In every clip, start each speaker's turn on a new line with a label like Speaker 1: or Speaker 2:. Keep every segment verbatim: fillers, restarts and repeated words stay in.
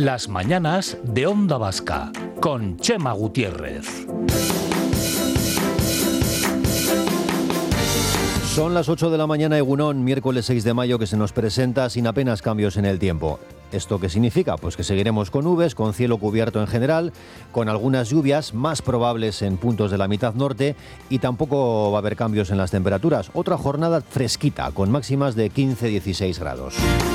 Speaker 1: Las mañanas de Onda Vasca, con Chema Gutiérrez.
Speaker 2: Son las ocho de la mañana, Egunon, miércoles seis de mayo, que se nos presenta sin apenas cambios en el tiempo. ¿Esto qué significa? Pues que seguiremos con nubes, con cielo cubierto en general, con algunas lluvias más probables en puntos de la mitad norte y tampoco va a haber cambios en las temperaturas. Otra jornada fresquita, con máximas de quince a dieciséis grados.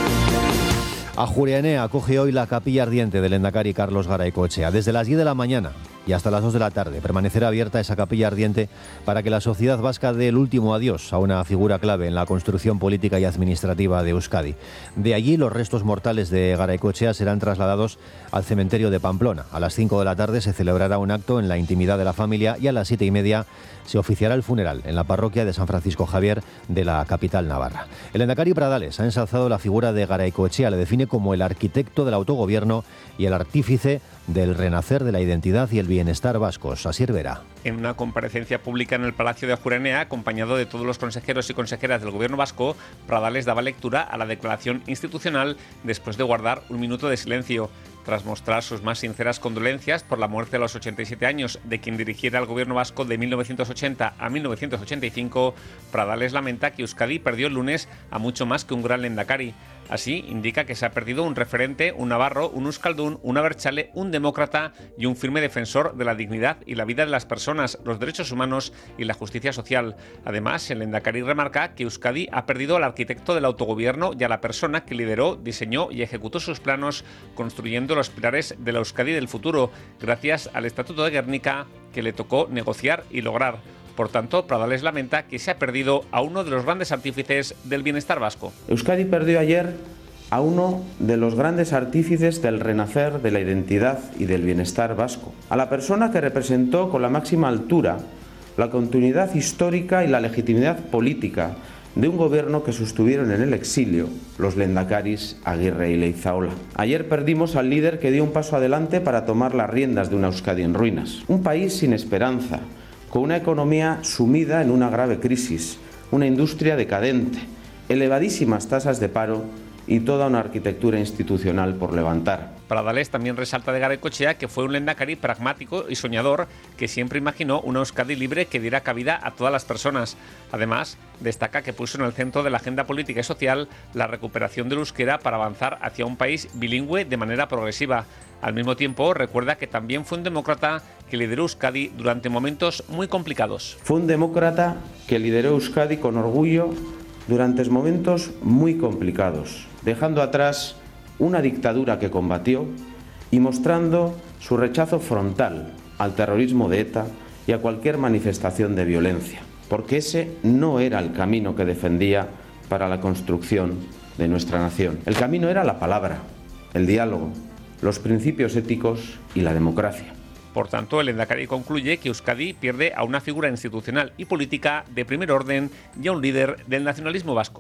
Speaker 2: Ajuria Enea acoge hoy la capilla ardiente del lehendakari Carlos Garaikoetxea. Desde las diez de la mañana y hasta las dos de la tarde permanecerá abierta esa capilla ardiente para que la sociedad vasca dé el último adiós a una figura clave en la construcción política y administrativa de Euskadi. De allí los restos mortales de Garaikoetxea serán trasladados al cementerio de Pamplona. A las cinco de la tarde se celebrará un acto en la intimidad de la familia y a las siete y media se oficiará el funeral en la parroquia de San Francisco Javier de la capital navarra. El lehendakari Pradales ha ensalzado la figura de Garaikoetxea, le define como el arquitecto del autogobierno y el artífice del renacer de la identidad y el bienestar vascos. Asier Vera.
Speaker 3: En una comparecencia pública en el Palacio de Ajuria Enea, acompañado de todos los consejeros y consejeras del gobierno vasco, Pradales daba lectura a la declaración institucional después de guardar un minuto de silencio. Tras mostrar sus más sinceras condolencias por la muerte a los ochenta y siete años de quien dirigiera el gobierno vasco de mil novecientos ochenta a mil novecientos ochenta y cinco, Pradales lamenta que Euskadi perdió el lunes a mucho más que un gran lehendakari. Así, indica que se ha perdido un referente, un navarro, un euskaldún, un abertzale, un demócrata y un firme defensor de la dignidad y la vida de las personas, los derechos humanos y la justicia social. Además, el lehendakari remarca que Euskadi ha perdido al arquitecto del autogobierno y a la persona que lideró, diseñó y ejecutó sus planos, construyendo los pilares de la Euskadi del futuro, gracias al Estatuto de Gernika que le tocó negociar y lograr. Por tanto, Pradales lamenta que se ha perdido a uno de los grandes artífices del bienestar vasco.
Speaker 4: Euskadi perdió ayer a uno de los grandes artífices del renacer de la identidad y del bienestar vasco, a la persona que representó con la máxima altura la continuidad histórica y la legitimidad política de un gobierno que sostuvieron en el exilio los lehendakaris Aguirre y Leizaola. Ayer perdimos al líder que dio un paso adelante para tomar las riendas de una Euskadi en ruinas. Un país sin esperanza, con una economía sumida en una grave crisis, una industria decadente, elevadísimas tasas de paro y toda una arquitectura institucional por levantar.
Speaker 3: Pradales también resalta de Garaikoetxea que fue un lehendakari pragmático y soñador que siempre imaginó una Euskadi libre que diera cabida a todas las personas. Además, destaca que puso en el centro de la agenda política y social la recuperación del euskera para avanzar hacia un país bilingüe de manera progresiva. Al mismo tiempo, recuerda que también fue un demócrata que lideró Euskadi durante momentos muy complicados.
Speaker 4: Fue un demócrata que lideró Euskadi con orgullo durante momentos muy complicados, dejando atrás una dictadura que combatió y mostrando su rechazo frontal al terrorismo de ETA y a cualquier manifestación de violencia, porque ese no era el camino que defendía para la construcción de nuestra nación. El camino era la palabra, el diálogo, los principios éticos y la democracia.
Speaker 3: Por tanto, el lehendakari concluye que Euskadi pierde a una figura institucional y política de primer orden y a un líder del nacionalismo vasco.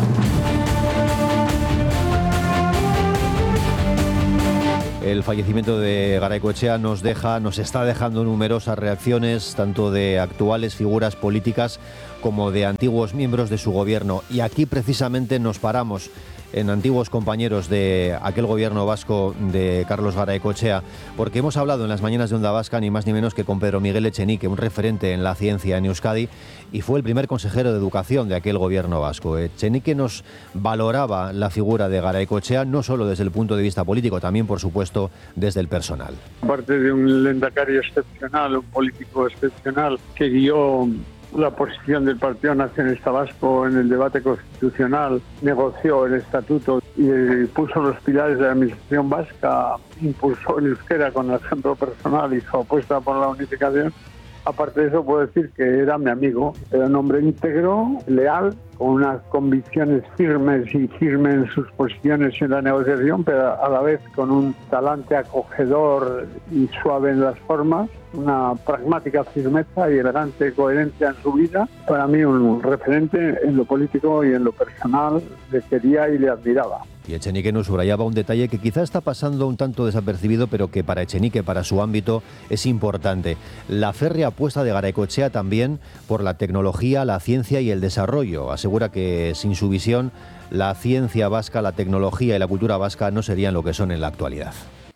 Speaker 2: El fallecimiento de Garaikoetxea nos deja, nos está dejando numerosas reacciones, tanto de actuales figuras políticas como de antiguos miembros de su gobierno. Y aquí precisamente nos paramos en antiguos compañeros de aquel gobierno vasco de Carlos Garaikoetxea, porque hemos hablado en las mañanas de Onda Vasca ni más ni menos que con Pedro Miguel Echenique, un referente en la ciencia en Euskadi, y fue el primer consejero de educación de aquel gobierno vasco. Echenique nos valoraba la figura de Garaikoetxea no solo desde el punto de vista político, también por supuesto desde el personal.
Speaker 5: Aparte de un lehendakari excepcional, un político excepcional que guió la posición del Partido Nacionalista Vasco en el debate constitucional, negoció el estatuto y puso los pilares de la administración vasca, impulsó el euskera con el ejemplo personal y su apuesta por la unificación. Aparte de eso, puedo decir que era mi amigo, era un hombre íntegro, leal, con unas convicciones firmes y firme en sus posiciones en la negociación, pero a la vez con un talante acogedor y suave en las formas, una pragmática firmeza y elegante coherencia en su vida. Para mí un referente en lo político y en lo personal, le quería y le admiraba.
Speaker 2: Y Echenique nos subrayaba un detalle que quizá está pasando un tanto desapercibido, pero que para Echenique, para su ámbito, es importante. La férrea apuesta de Garaikoetxea también por la tecnología, la ciencia y el desarrollo. Asegura asegura que sin su visión la ciencia vasca, la tecnología y la cultura vasca no serían lo que son en la actualidad.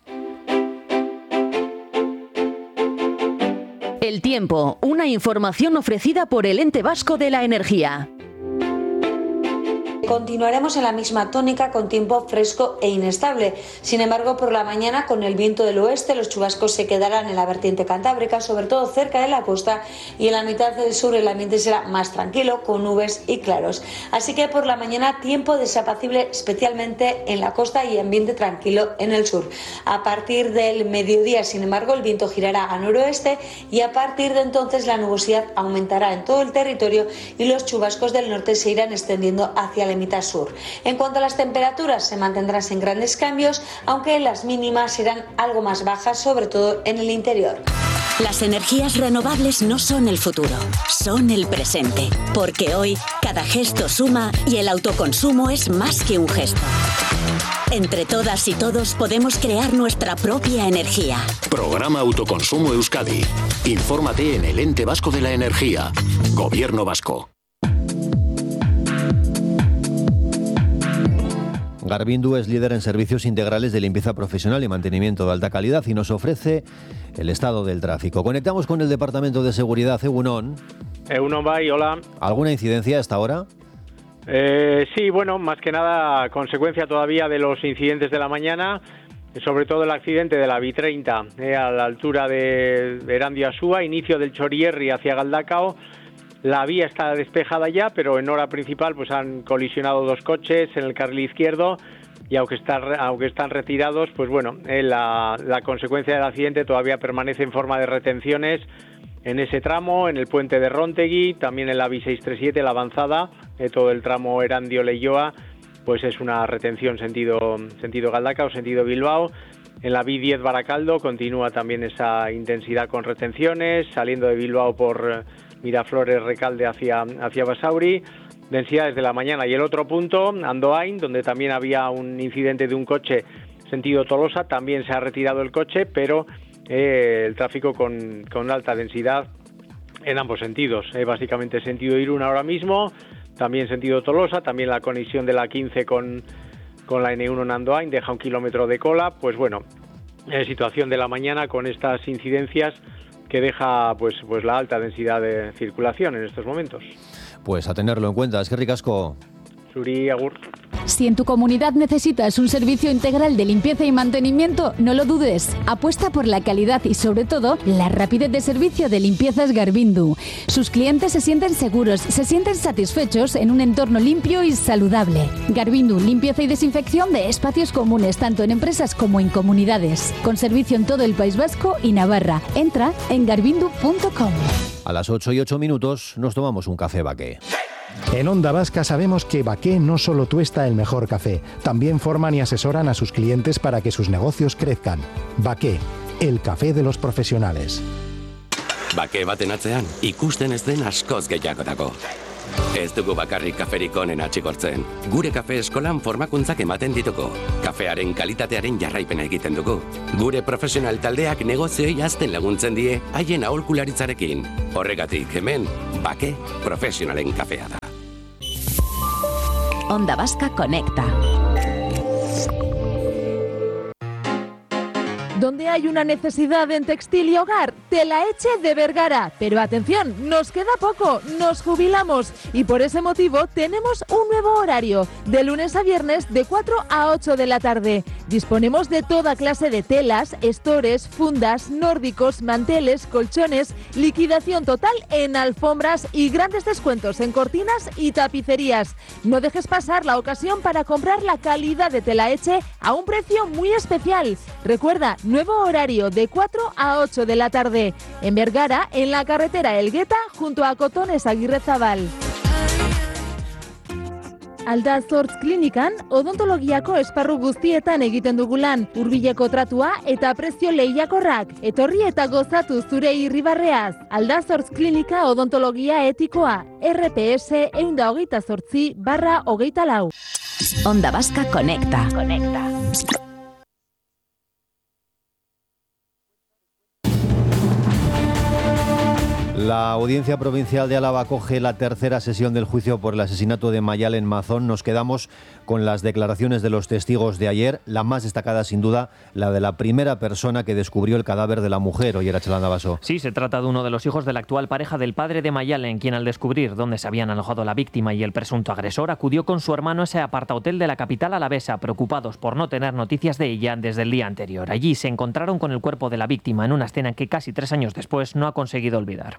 Speaker 6: El tiempo, una información ofrecida por el Ente Vasco de la Energía.
Speaker 7: Continuaremos en la misma tónica con tiempo fresco e inestable. Sin embargo, por la mañana, con el viento del oeste, los chubascos se quedarán en la vertiente cantábrica, sobre todo cerca de la costa, y en la mitad del sur el ambiente será más tranquilo, con nubes y claros. Así que por la mañana, tiempo desapacible, especialmente en la costa, y ambiente tranquilo en el sur. A partir del mediodía, sin embargo, el viento girará a noroeste y a partir de entonces la nubosidad aumentará en todo el territorio y los chubascos del norte se irán extendiendo hacia la mitad sur. En cuanto a las temperaturas, se mantendrán sin grandes cambios, aunque las mínimas serán algo más bajas, sobre todo en el interior.
Speaker 6: Las energías renovables no son el futuro, son el presente. Porque hoy, cada gesto suma y el autoconsumo es más que un gesto. Entre todas y todos podemos crear nuestra propia energía.
Speaker 8: Programa Autoconsumo Euskadi. Infórmate en el Ente Vasco de la Energía. Gobierno Vasco.
Speaker 2: Garbindu es líder en servicios integrales de limpieza profesional y mantenimiento de alta calidad y nos ofrece el estado del tráfico. Conectamos con el Departamento de Seguridad. Egunon.
Speaker 9: Egunon, bye, hola.
Speaker 2: ¿Alguna incidencia hasta ahora?
Speaker 9: Eh, sí, bueno, más que nada consecuencia todavía de los incidentes de la mañana, sobre todo el accidente de la B treinta eh, a la altura de Erandio-Asúa, inicio del Chorierri hacia Galdacao. La vía está despejada ya, pero en hora principal pues han colisionado dos coches en el carril izquierdo y aunque están, aunque están retirados, pues bueno, eh, la, la consecuencia del accidente todavía permanece en forma de retenciones en ese tramo, en el puente de Rontegui, también en la B seiscientos treinta y siete, la avanzada, eh, todo el tramo Erandio-Leioa, pues es una retención sentido, sentido Galdacao, sentido Bilbao. En la B diez Baracaldo continúa también esa intensidad con retenciones, saliendo de Bilbao por Miraflores, Recalde hacia, hacia Basauri, densidades de la mañana. Y el otro punto, Andoain, donde también había un incidente de un coche sentido Tolosa, también se ha retirado el coche, pero eh, el tráfico con, con alta densidad en ambos sentidos, eh, básicamente sentido Irún ahora mismo, también sentido Tolosa, también la conexión de la quince con, con la ene uno en Andoain deja un kilómetro de cola. Pues bueno, eh, situación de la mañana con estas incidencias que deja pues pues la alta densidad de circulación en estos momentos.
Speaker 2: Pues a tenerlo en cuenta. Es que ricasco.
Speaker 9: Suri, agur.
Speaker 10: Si en tu comunidad necesitas un servicio integral de limpieza y mantenimiento, no lo dudes. Apuesta por la calidad y, sobre todo, la rapidez de servicio de Limpiezas Garbindu. Sus clientes se sienten seguros, se sienten satisfechos en un entorno limpio y saludable. Garbindu, limpieza y desinfección de espacios comunes, tanto en empresas como en comunidades. Con servicio en todo el País Vasco y Navarra. Entra en garbindu punto com.
Speaker 2: A las ocho y ocho minutos nos tomamos un café Baqué.
Speaker 11: En Onda Vasca sabemos que Baqué no solo tuesta el mejor café, también forman y asesoran a sus clientes para que sus negocios crezcan. Baqué, el café de los profesionales.
Speaker 12: Baqué baten atzean, ikusten ez den askoz gehiagotako. Ez dugu bakarrik kaferik onena atxigortzen. Gure kafe eskolan formakuntzak ematen ditugu. Kafearen kalitatearen jarraipena egiten dugu. Gure profesional taldeak negozioi hazten laguntzen die haien aholkularitzarekin. Horregatik hemen, Baqué profesionalen kafea da.
Speaker 6: Onda Vasca conecta.
Speaker 13: Donde hay una necesidad en textil y hogar, Telaetxe de Vergara. Pero atención, nos queda poco, nos jubilamos y por ese motivo tenemos un nuevo horario, de lunes a viernes de cuatro a ocho de la tarde. Disponemos de toda clase de telas, estores, fundas, nórdicos, manteles, colchones, liquidación total en alfombras y grandes descuentos en cortinas y tapicerías. No dejes pasar la ocasión para comprar la calidad de Telaetxe a un precio muy especial. Recuerda, nuevo horario de cuatro a ocho de la tarde. En Vergara, en la carretera Elgueta, junto a Cotones Aguirrezabal. Aldazortz klinikan, odontologiako esparru guztietan egiten dugu lan, hurbileko tratua eta prezio lehiakorrak. Etorri eta gozatu zure irribarreaz. Aldazortz klinika odontologia etikoa, erre pe ese ehun eta hogeita zortzi barra hogeita lau.
Speaker 6: Onda Vasca conecta. Conecta.
Speaker 2: La Audiencia Provincial de Álava acoge la tercera sesión del juicio por el asesinato de Mayalen Mazón. Nos quedamos con las declaraciones de los testigos de ayer, la más destacada sin duda, la de la primera persona que descubrió el cadáver de la mujer, Oyer Atxelanda Baso.
Speaker 14: Sí, se trata de uno de los hijos de la actual pareja del padre de Mayalen, quien al descubrir dónde se habían alojado la víctima y el presunto agresor, acudió con su hermano a ese apartahotel de la capital alavesa, preocupados por no tener noticias de ella desde el día anterior. Allí se encontraron con el cuerpo de la víctima en una escena que casi tres años después no ha conseguido olvidar.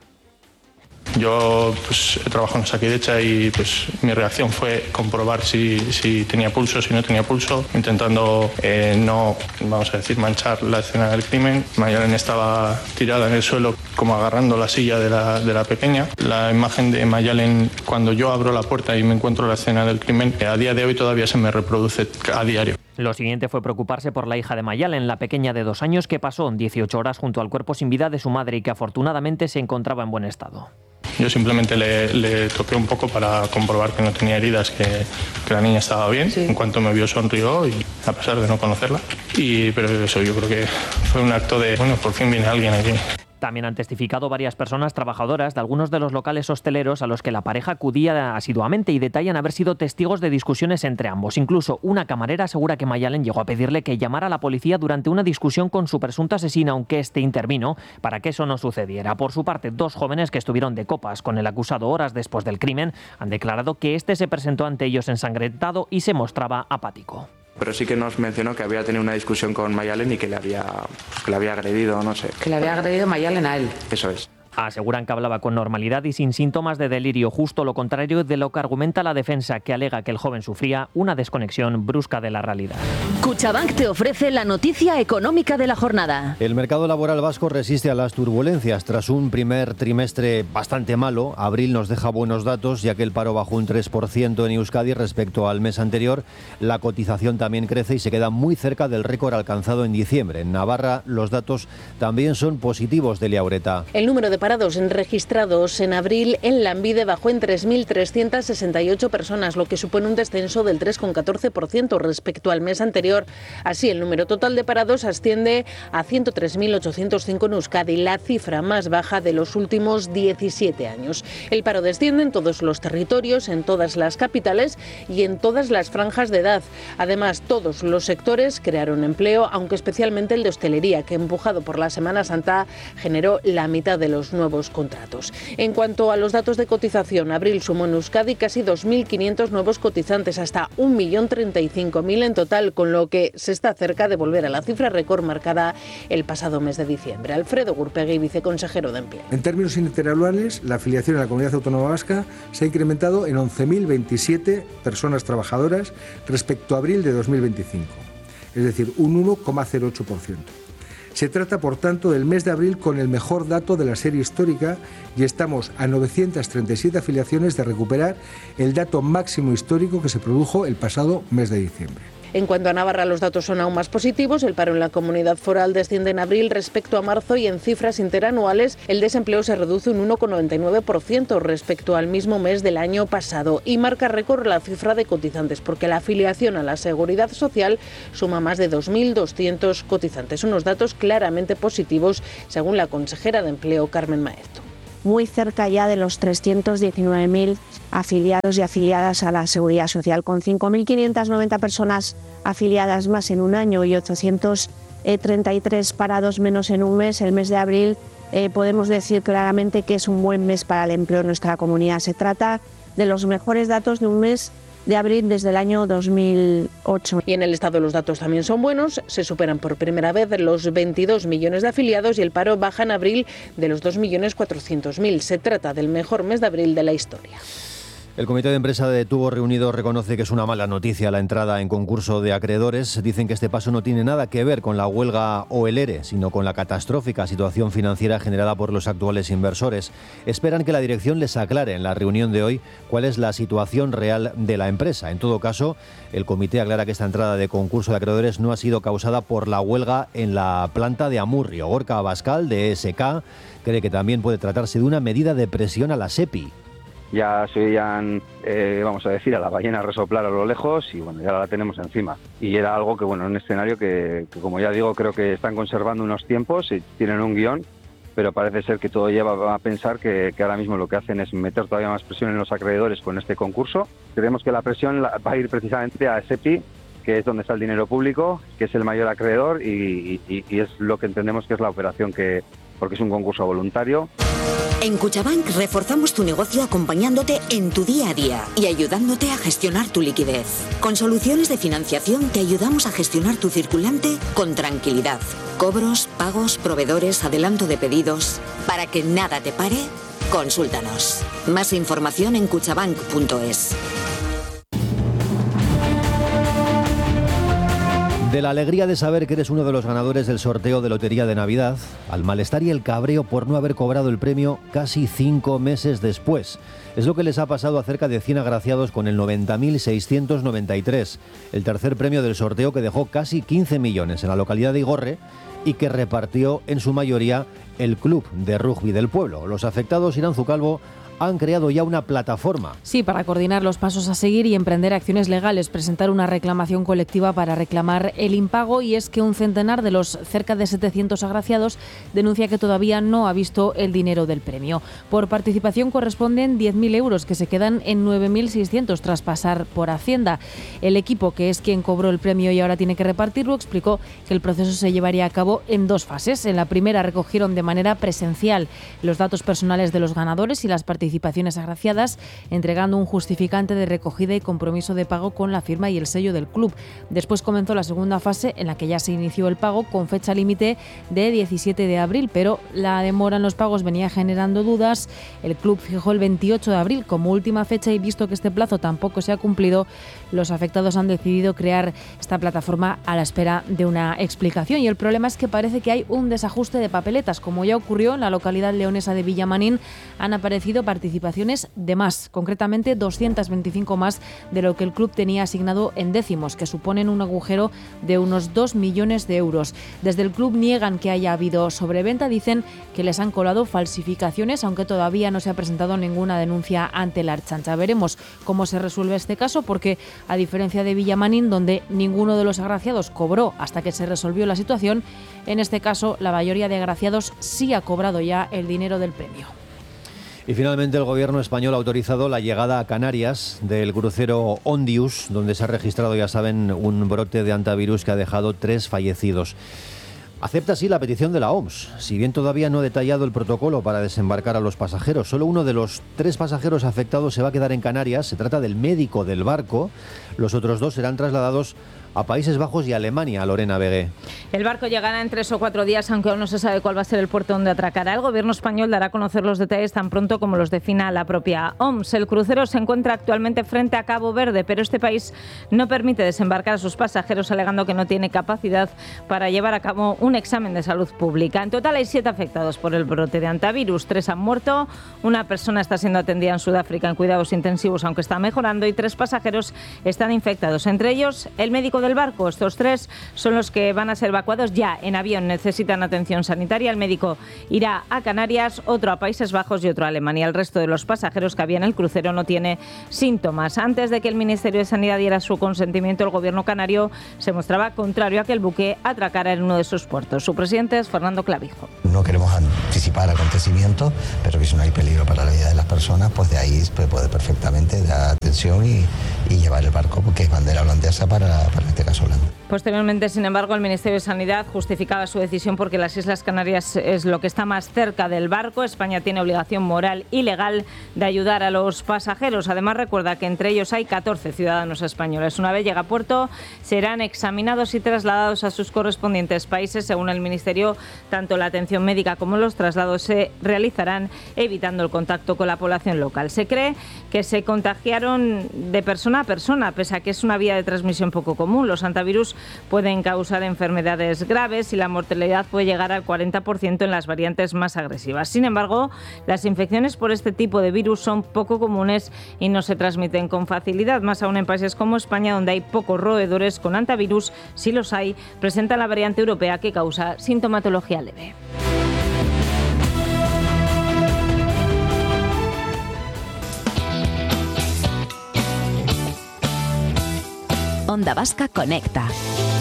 Speaker 15: Yo pues, he trabajado en Osakidetza y pues, mi reacción fue comprobar si, si tenía pulso, si no tenía pulso, intentando eh, no, vamos a decir, manchar la escena del crimen. Mayalen estaba tirada en el suelo como agarrando la silla de la, de la pequeña. La imagen de Mayalen cuando yo abro la puerta y me encuentro la escena del crimen, a día de hoy todavía se me reproduce a diario.
Speaker 14: Lo siguiente fue preocuparse por la hija de Mayalen, la pequeña de dos años que pasó dieciocho horas junto al cuerpo sin vida de su madre y que afortunadamente se encontraba en buen estado.
Speaker 15: Yo simplemente le, le toqué un poco para comprobar que no tenía heridas, que, que la niña estaba bien. Sí. En cuanto me vio sonrió, y, a pesar de no conocerla. Y, pero eso yo creo que fue un acto de, bueno, por fin viene alguien aquí.
Speaker 14: También han testificado varias personas trabajadoras de algunos de los locales hosteleros a los que la pareja acudía asiduamente y detallan haber sido testigos de discusiones entre ambos. Incluso una camarera asegura que Mayalen llegó a pedirle que llamara a la policía durante una discusión con su presunto asesino, aunque este intervino para que eso no sucediera. Por su parte, dos jóvenes que estuvieron de copas con el acusado horas después del crimen han declarado que este se presentó ante ellos ensangrentado y se mostraba apático.
Speaker 16: Pero sí que nos mencionó que había tenido una discusión con Mayalen y que le había, pues, que le había agredido, no sé.
Speaker 17: Que le había agredido Mayalen a él.
Speaker 16: Eso es.
Speaker 14: Aseguran que hablaba con normalidad y sin síntomas de delirio, justo lo contrario de lo que argumenta la defensa, que alega que el joven sufría una desconexión brusca de la realidad.
Speaker 6: Cuchabank te ofrece la noticia económica de la jornada.
Speaker 2: El mercado laboral vasco resiste a las turbulencias. Tras un primer trimestre bastante malo, abril nos deja buenos datos, ya que el paro bajó un tres por ciento en Euskadi respecto al mes anterior. La cotización también crece y se queda muy cerca del récord alcanzado en diciembre. En Navarra los datos también son positivos, Delia Ureta.
Speaker 18: El número de parados registrados en abril en Lanbide bajó en tres mil trescientas sesenta y ocho personas, lo que supone un descenso del tres coma catorce por ciento respecto al mes anterior. Así, el número total de parados asciende a ciento tres mil ochocientos cinco en Euskadi, la cifra más baja de los últimos diecisiete años. El paro desciende en todos los territorios, en todas las capitales y en todas las franjas de edad. Además, todos los sectores crearon empleo, aunque especialmente el de hostelería, que empujado por la Semana Santa generó la mitad de los nuevos contratos. En cuanto a los datos de cotización, abril sumó en Euskadi casi dos mil quinientos nuevos cotizantes, hasta un millón treinta y cinco mil en total, con lo que se está cerca de volver a la cifra récord marcada el pasado mes de diciembre. Alfredo Gurpegui, viceconsejero de Empleo.
Speaker 19: En términos interanuales, la afiliación a la Comunidad Autónoma Vasca se ha incrementado en once mil veintisiete personas trabajadoras respecto a abril de dos mil veinticinco, es decir, un uno coma cero ocho por ciento. Se trata, por tanto, del mes de abril con el mejor dato de la serie histórica y estamos a novecientas treinta y siete afiliaciones de recuperar el dato máximo histórico que se produjo el pasado mes de diciembre.
Speaker 18: En cuanto a Navarra, los datos son aún más positivos. El paro en la comunidad foral desciende en abril respecto a marzo y en cifras interanuales el desempleo se reduce un uno coma noventa y nueve por ciento respecto al mismo mes del año pasado y marca récord la cifra de cotizantes porque la afiliación a la Seguridad Social suma más de dos mil doscientos cotizantes. Unos datos claramente positivos según la consejera de Empleo, Carmen Maeztu.
Speaker 20: Muy cerca ya de los trescientos diecinueve mil afiliados y afiliadas a la Seguridad Social, con cinco mil quinientas noventa personas afiliadas más en un año y ochocientos treinta y tres parados menos en un mes. El mes de abril eh, podemos decir claramente que es un buen mes para el empleo en nuestra comunidad. Se trata de los mejores datos de un mes de abril desde el año dos mil ocho.
Speaker 18: Y en el Estado los datos también son buenos, se superan por primera vez los veintidós millones de afiliados y el paro baja en abril de los dos millones cuatrocientos mil. Se trata del mejor mes de abril de la historia.
Speaker 2: El Comité de Empresa de Tubos Reunidos reconoce que es una mala noticia la entrada en concurso de acreedores. Dicen que este paso no tiene nada que ver con la huelga o el ERE, sino con la catastrófica situación financiera generada por los actuales inversores. Esperan que la dirección les aclare en la reunión de hoy cuál es la situación real de la empresa. En todo caso, el comité aclara que esta entrada de concurso de acreedores no ha sido causada por la huelga en la planta de Amurrio. Gorka Abascal, de E S K, cree que también puede tratarse de una medida de presión a la SEPI.
Speaker 21: Ya se oían, eh, vamos a decir, a la ballena resoplar a lo lejos y bueno, ya la tenemos encima. Y era algo que, bueno, un escenario que, que, como ya digo, creo que están conservando unos tiempos y tienen un guión pero parece ser que todo lleva a pensar que, que ahora mismo lo que hacen es meter todavía más presión en los acreedores con este concurso. Creemos que la presión va a ir precisamente a SEPI, que es donde está el dinero público, que es el mayor acreedor y, y, y es lo que entendemos que es la operación, que porque es un concurso voluntario.
Speaker 17: En Cuchabank reforzamos tu negocio acompañándote en tu día a día y ayudándote a gestionar tu liquidez. Con soluciones de financiación te ayudamos a gestionar tu circulante con tranquilidad. Cobros, pagos, proveedores, adelanto de pedidos. Para que nada te pare, consúltanos. Más información en cuchabank punto es.
Speaker 2: De la alegría de saber que eres uno de los ganadores del sorteo de Lotería de Navidad, al malestar y el cabreo por no haber cobrado el premio casi cinco meses después. Es lo que les ha pasado a cerca de cien agraciados con el noventa mil seiscientos noventa y tres, el tercer premio del sorteo que dejó casi quince millones en la localidad de Igorre y que repartió en su mayoría el club de rugby del pueblo. Los afectados, Iranzu Calvo, han creado ya una plataforma.
Speaker 22: Sí, para coordinar los pasos a seguir y emprender acciones legales, presentar una reclamación colectiva para reclamar el impago, y es que un centenar de los cerca de setecientos agraciados denuncia que todavía no ha visto el dinero del premio. Por participación corresponden diez mil euros que se quedan en nueve mil seiscientos tras pasar por Hacienda. El equipo, que es quien cobró el premio y ahora tiene que repartirlo, explicó que el proceso se llevaría a cabo en dos fases. En la primera recogieron de manera presencial los datos personales de los ganadores y las participaciones participaciones agraciadas, entregando un justificante de recogida y compromiso de pago con la firma y el sello del club. Después comenzó la segunda fase, en la que ya se inició el pago con fecha límite de diecisiete de abril, pero la demora en los pagos venía generando dudas. El club fijó el veintiocho de abril como última fecha y, visto que este plazo tampoco se ha cumplido, los afectados han decidido crear esta plataforma a la espera de una explicación. Y el problema es que parece que hay un desajuste de papeletas. Como ya ocurrió en la localidad leonesa de Villamanín, han aparecido participaciones de más, concretamente doscientas veinticinco más de lo que el club tenía asignado en décimos, que suponen un agujero de unos dos millones de euros. Desde el club niegan que haya habido sobreventa, dicen que les han colado falsificaciones, aunque todavía no se ha presentado ninguna denuncia ante la Ertzaintza. Veremos cómo se resuelve este caso, porque a diferencia de Villamanín, donde ninguno de los agraciados cobró hasta que se resolvió la situación, en este caso la mayoría de agraciados sí ha cobrado ya el dinero del premio.
Speaker 2: Y finalmente el gobierno español ha autorizado la llegada a Canarias del crucero Ondius, donde se ha registrado, ya saben, un brote de hantavirus que ha dejado tres fallecidos. Acepta así la petición de la O M S. Si bien todavía no ha detallado el protocolo para desembarcar a los pasajeros, solo uno de los tres pasajeros afectados se va a quedar en Canarias. Se trata del médico del barco. Los otros dos serán trasladados a Países Bajos y Alemania. Lorena Begué.
Speaker 23: El barco llegará en tres o cuatro días, aunque aún no se sabe cuál va a ser el puerto donde atracará. El gobierno español dará a conocer los detalles tan pronto como los defina la propia O M S. El crucero se encuentra actualmente frente a Cabo Verde, pero este país no permite desembarcar a sus pasajeros, alegando que no tiene capacidad para llevar a cabo un examen de salud pública. En total hay siete afectados por el brote de hantavirus. Tres han muerto, una persona está siendo atendida en Sudáfrica en cuidados intensivos, aunque está mejorando, y tres pasajeros están infectados, entre ellos el médico del barco. Estos tres son los que van a ser evacuados ya en avión. Necesitan atención sanitaria. El médico irá a Canarias, otro a Países Bajos y otro a Alemania. El resto de los pasajeros que había en el crucero no tiene síntomas. Antes de que el Ministerio de Sanidad diera su consentimiento, el gobierno canario se mostraba contrario a que el buque atracara en uno de sus puertos. Su presidente es Fernando Clavijo.
Speaker 24: No queremos anticipar acontecimientos, pero que si no hay peligro para la vida de las personas, pues de ahí se puede perfectamente dar atención y, y llevar el barco, porque es bandera holandesa para, para este caso Holanda.
Speaker 23: Posteriormente, sin embargo, el Ministerio de Sanidad justificaba su decisión porque las Islas Canarias es lo que está más cerca del barco. España tiene obligación moral y legal de ayudar a los pasajeros. Además, recuerda que entre ellos hay catorce ciudadanos españoles. Una vez llega a puerto, serán examinados y trasladados a sus correspondientes países. Según el Ministerio, tanto la atención médica como los traslados se realizarán evitando el contacto con la población local. Se cree que se contagiaron de persona a persona, pese a que es una vía de transmisión poco común. Los hantavirus pueden causar enfermedades graves y la mortalidad puede llegar al cuarenta por ciento en las variantes más agresivas. Sin embargo, las infecciones por este tipo de virus son poco comunes y no se transmiten con facilidad, más aún en países como España, donde hay pocos roedores con hantavirus. Si los hay, presentan la variante europea que causa sintomatología leve.
Speaker 6: Onda Vasca Conecta.